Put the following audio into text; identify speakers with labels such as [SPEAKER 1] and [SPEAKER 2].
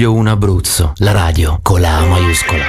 [SPEAKER 1] Radio 1 Abruzzo, la radio con la A maiuscola.